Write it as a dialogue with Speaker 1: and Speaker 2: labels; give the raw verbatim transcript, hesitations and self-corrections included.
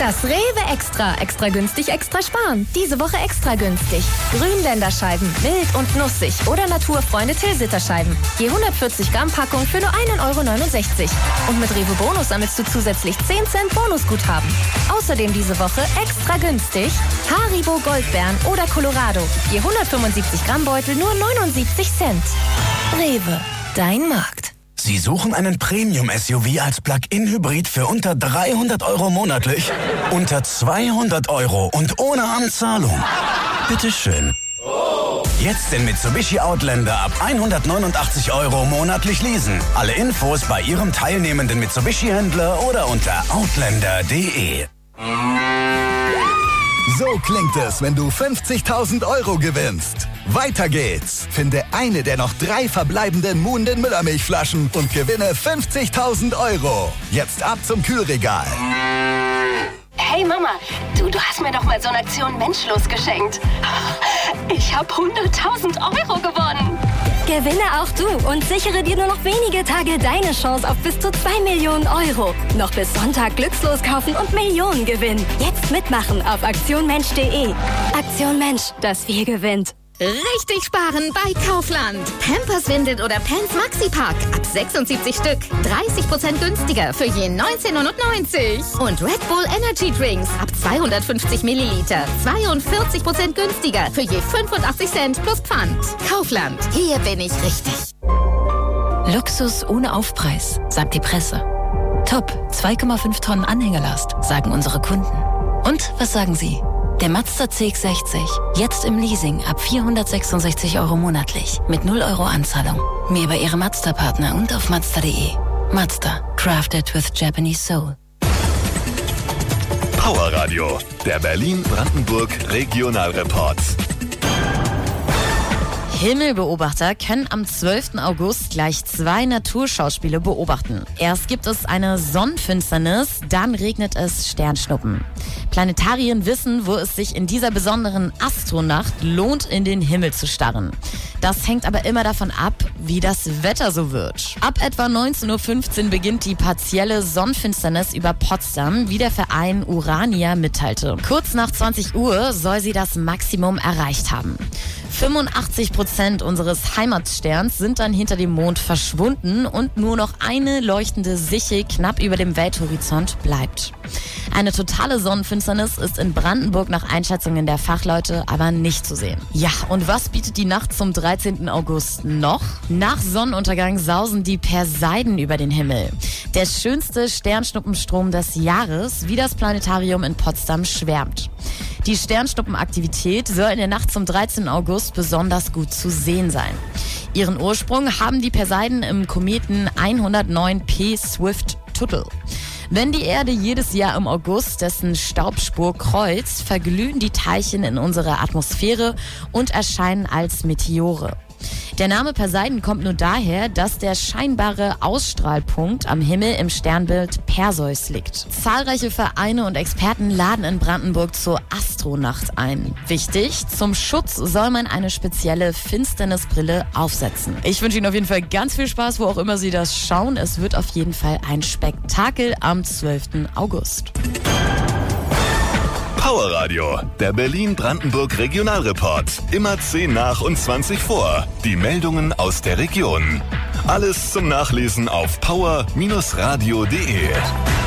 Speaker 1: Das Rewe Extra. Extra günstig, extra sparen. Diese Woche extra günstig. Grünländerscheiben, mild und nussig. Oder Naturfreunde Tilsiter-Scheiben. Je hundertvierzig Gramm Packung für nur ein Euro neunundsechzig. Und mit Rewe Bonus sammelst du zusätzlich zehn Cent Bonusguthaben. Außerdem diese Woche extra günstig Haribo Goldbeeren oder Colorado. Je hundertfünfundsiebzig Gramm Beutel nur neunundsiebzig Cent. Rewe, dein Markt.
Speaker 2: Sie suchen einen Premium-S U V als Plug-in-Hybrid für unter dreihundert Euro monatlich? Unter zweihundert Euro und ohne Anzahlung? Bitteschön. Jetzt den Mitsubishi Outlander ab hundertneunundachtzig Euro monatlich leasen. Alle Infos bei Ihrem teilnehmenden Mitsubishi-Händler oder unter outlander punkt de.
Speaker 3: So klingt es, wenn du fünfzigtausend Euro gewinnst. Weiter geht's. Finde eine der noch drei verbleibenden Muhnden Müllermilchflaschen und gewinne fünfzigtausend Euro. Jetzt ab zum Kühlregal.
Speaker 4: Hey Mama, du, du hast mir doch mal so eine Aktion Menschlos geschenkt. Ich habe hunderttausend Euro gewonnen.
Speaker 5: Gewinne auch du und sichere dir nur noch wenige Tage deine Chance auf bis zu zwei Millionen Euro. Noch bis Sonntag glückslos kaufen und Millionen gewinnen. Jetzt mitmachen auf aktion mensch punkt de. Aktion Mensch, das Wir gewinnt.
Speaker 1: Richtig sparen bei Kaufland. Pampers Windel oder Pants Maxi Pack ab sechsundsiebzig Stück. dreißig Prozent günstiger für je neunzehn neunundneunzig. Und Red Bull Energy Drinks ab zweihundertfünfzig Milliliter. zweiundvierzig Prozent günstiger für je fünfundachtzig Cent plus Pfand. Kaufland, hier bin ich richtig.
Speaker 6: Luxus ohne Aufpreis, sagt die Presse. Top, zwei Komma fünf Tonnen Anhängerlast, sagen unsere Kunden. Und was sagen Sie? Der Mazda C X sechzig. Jetzt im Leasing ab vierhundertsechsundsechzig Euro monatlich. Mit null Euro Anzahlung. Mehr bei Ihrem Mazda-Partner und auf mazda punkt de. Mazda. Crafted with Japanese Soul.
Speaker 7: Powerradio. Der Berlin-Brandenburg Regionalreport.
Speaker 8: Himmelbeobachter können am zwölften August gleich zwei Naturschauspiele beobachten. Erst gibt es eine Sonnenfinsternis, dann regnet es Sternschnuppen. Planetarien wissen, wo es sich in dieser besonderen Astronacht lohnt, in den Himmel zu starren. Das hängt aber immer davon ab, wie das Wetter so wird. Ab etwa neunzehn Uhr fünfzehn beginnt die partielle Sonnenfinsternis über Potsdam, wie der Verein Urania mitteilte. Kurz nach zwanzig Uhr soll sie das Maximum erreicht haben. fünfundachtzig Prozent unseres Heimatsterns sind dann hinter dem Mond verschwunden und nur noch eine leuchtende Sichel knapp über dem Welthorizont bleibt. Eine totale Sonnenfinsternis ist in Brandenburg nach Einschätzungen der Fachleute aber nicht zu sehen. Ja, und was bietet die Nacht zum dreizehnten August noch? Nach Sonnenuntergang sausen die Perseiden über den Himmel. Der schönste Sternschnuppenstrom des Jahres, wie das Planetarium in Potsdam schwärmt. Die Sternschnuppenaktivität soll in der Nacht zum dreizehnten August besonders gut zu sehen sein. Ihren Ursprung haben die Perseiden im Kometen hundertneun P Swift-Tuttle. Wenn die Erde jedes Jahr im August dessen Staubspur kreuzt, verglühen die Teilchen in unserer Atmosphäre und erscheinen als Meteore. Der Name Perseiden kommt nur daher, dass der scheinbare Ausstrahlpunkt am Himmel im Sternbild Perseus liegt. Zahlreiche Vereine und Experten laden in Brandenburg zur Astronacht ein. Wichtig, zum Schutz soll man eine spezielle Finsternisbrille aufsetzen. Ich wünsche Ihnen auf jeden Fall ganz viel Spaß, wo auch immer Sie das schauen. Es wird auf jeden Fall ein Spektakel am zwölften August.
Speaker 7: Powerradio, der Berlin-Brandenburg Regionalreport. Immer zehn nach und zwanzig vor. Die Meldungen aus der Region. Alles zum Nachlesen auf power Bindestrich radio punkt de.